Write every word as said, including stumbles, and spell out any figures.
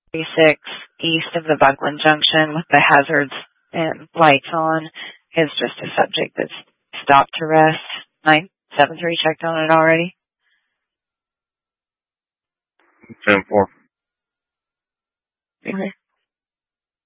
thirty-six east of the Buckland Junction with the hazards and lights on is just a subject that's stopped to rest. nine seven three checked on it already. ten four. Okay.